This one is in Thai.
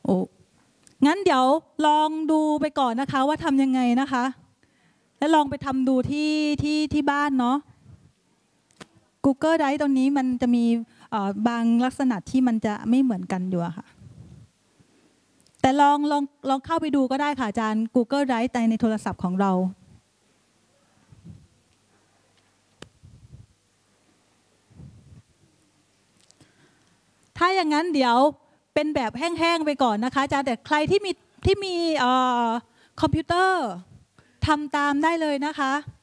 โอ้งั้นเดี๋ยวลองดูไปก่อนนะคะว่าทำยังไงนะคะแล้วลองไปทำดูที่บ้านเนาะ Google Drive ตรงนี้มันจะมีบางลักษณะที่มันจะไม่เหมือนกันอยู่ค่ะแต่ลองเข้าไปดูก็ได้ค่ะอาจารย์ Google Drive ในโทรศัพท์ของเราถ้าอย่างนั้นเดี๋ยวเป็นแบบแห้งๆไปก่อนนะคะอาจารย์แต่ใครที่มีคอมพิวเตอร์ทำตามได้เลยนะคะ